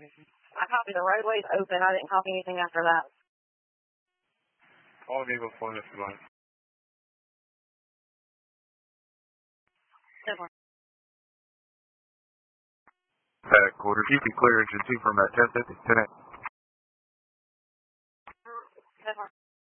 I copied the roadways open. I didn't copy anything after that. All vehicles pulling this line. Quarter, keep you clear, engine 2 from at 1050. 10